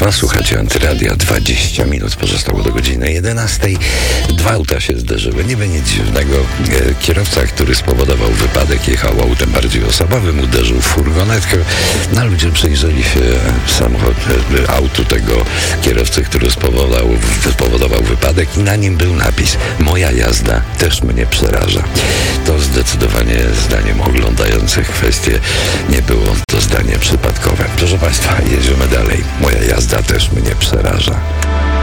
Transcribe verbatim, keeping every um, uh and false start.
Warszawa. Słuchacie Antyradia. dwadzieścia minut pozostało do godziny jedenastej. Dwa auta się zderzyły. Niby nic dziwnego. Kierowca, który spowodował wypadek, jechał autem bardziej osobowym, uderzył w furgonetkę. No, ludzie przyjrzeli się samochód, autu tego kierowcy, który spowodował, spowodował wypadek i na nim był napis: moja jazda też mnie przeraża. To zdecydowanie zdaniem oglądających kwestię nie było to zdanie przypadkowe. Proszę Państwa, jedziemy dalej. Moja jazda też mnie przeraża.